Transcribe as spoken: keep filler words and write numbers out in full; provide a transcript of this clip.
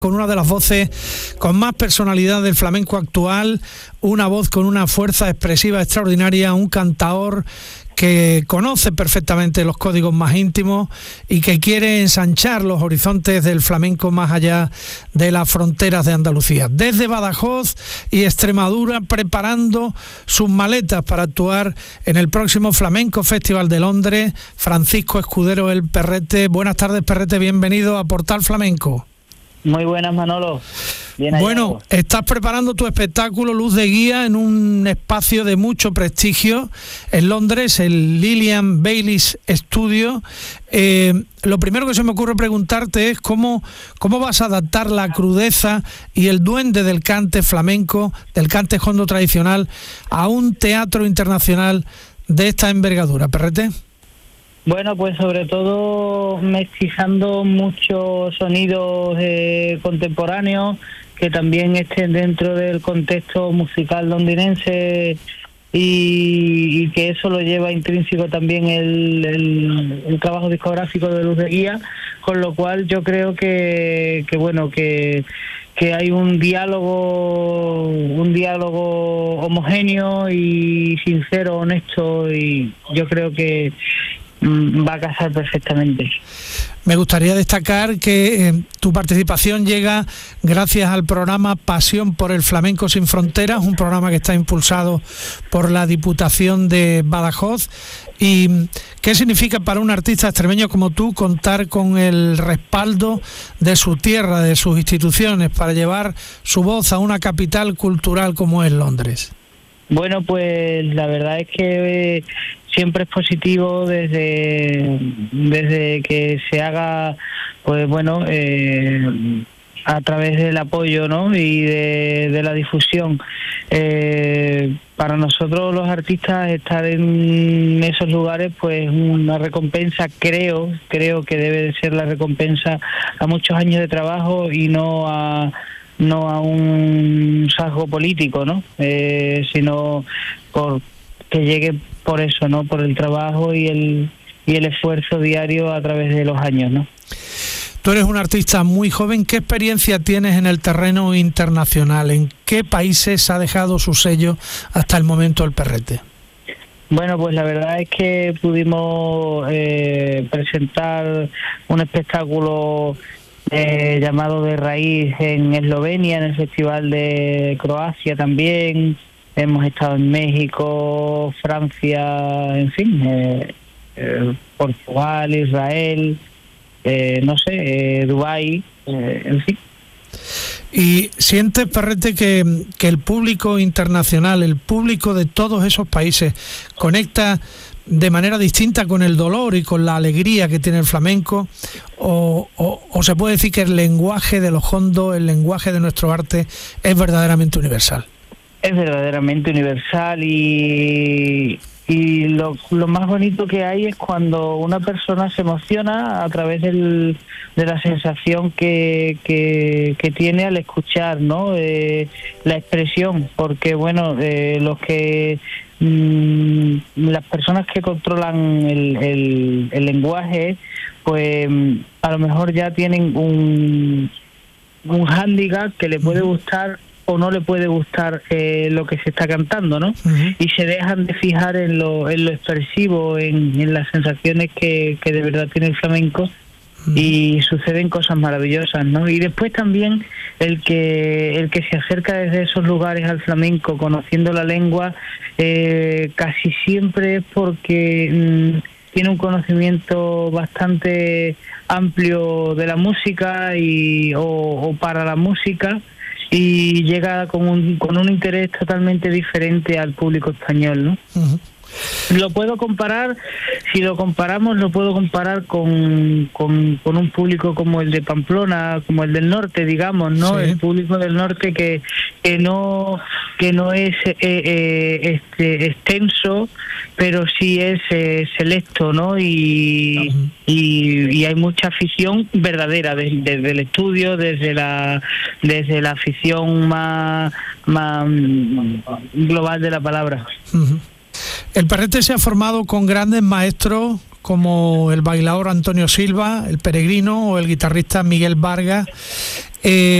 con una de las voces con más personalidad del flamenco actual, una voz con una fuerza expresiva extraordinaria, un cantaor que conoce perfectamente los códigos más íntimos y que quiere ensanchar los horizontes del flamenco más allá de las fronteras de Andalucía. Desde Badajoz y Extremadura, preparando sus maletas para actuar en el próximo Flamenco Festival de Londres, Francisco Escudero el Perrete. Buenas tardes, Perrete, bienvenido a Portal Flamenco. Muy buenas, Manolo. Bien bueno, estás preparando tu espectáculo Luz de Guía en un espacio de mucho prestigio en Londres, el Lillian Baylis Studio. Eh, lo primero que se me ocurre preguntarte es cómo, cómo vas a adaptar la crudeza y el duende del cante flamenco, del cante jondo tradicional, a un teatro internacional de esta envergadura, Perrete. Bueno, pues sobre todo mestizando muchos sonidos eh, contemporáneos que también estén dentro del contexto musical londinense y, y que eso lo lleva intrínseco también el, el, el trabajo discográfico de Luz de Guía, con lo cual yo creo que, que bueno, que que hay un diálogo, un diálogo homogéneo y sincero, honesto, y yo creo que va a casar perfectamente. Me gustaría destacar que eh, tu participación llega gracias al programa Pasión por el Flamenco Sin Fronteras, un programa que está impulsado por la Diputación de Badajoz. ¿Y qué significa para un artista extremeño como tú contar con el respaldo de su tierra, de sus instituciones, para llevar su voz a una capital cultural como es Londres? Bueno, pues la verdad es que eh, siempre es positivo desde desde que se haga, pues bueno, eh, a través del apoyo, ¿no? Y de, de la difusión. Eh, para nosotros los artistas estar en esos lugares, pues una recompensa, creo, creo que debe de ser la recompensa a muchos años de trabajo y no a no a un sesgo político, ¿no? Eh, sino por que llegue por eso, ¿no? Por el trabajo y el y el esfuerzo diario a través de los años, ¿no? Tú eres un artista muy joven. ¿Qué experiencia tienes en el terreno internacional? ¿En qué países ha dejado su sello hasta el momento el Perrete? Bueno, pues la verdad es que pudimos eh, presentar un espectáculo Eh, llamado De Raíz en Eslovenia, en el Festival de Croacia también. Hemos estado en México, Francia, en fin, eh, eh, Portugal, Israel, eh, no sé, eh, Dubái, eh, en fin. ¿Y sientes, Perrete, que, que el público internacional, el público de todos esos países, conecta de manera distinta con el dolor y con la alegría que tiene el flamenco? O, o, o se puede decir que el lenguaje de los hondos, el lenguaje de nuestro arte es verdaderamente universal? Es verdaderamente universal y, y lo, lo más bonito que hay es cuando una persona se emociona a través del, de la sensación que, que, que tiene al escuchar, ¿no? Eh, la expresión, porque bueno, eh, los que las personas que controlan el, el, el lenguaje, pues a lo mejor ya tienen un, un hándicap que le puede gustar o no le puede gustar eh, lo que se está cantando, ¿no? Uh-huh. Y se dejan de fijar en lo, en lo expresivo, en, en las sensaciones que, que de verdad tiene el flamenco. Y suceden cosas maravillosas, ¿no? Y después también el que el que se acerca desde esos lugares al flamenco, conociendo la lengua, eh, casi siempre es porque mmm, tiene un conocimiento bastante amplio de la música y o, o para la música, y llega con un con un interés totalmente diferente al público español, ¿no? Uh-huh. Lo puedo comparar, si lo comparamos, lo puedo comparar con, con, con un público como el de Pamplona, como el del norte, digamos, ¿no? Sí. El público del norte que, que no que no es eh, eh, este, extenso, pero sí es eh, selecto, ¿no? Y, uh-huh. y y hay mucha afición verdadera desde, desde el estudio, desde la desde la afición más más global de la palabra. Uh-huh. El Perrete se ha formado con grandes maestros como el bailador Antonio Silva, el Peregrino o el guitarrista Miguel Vargas. Eh,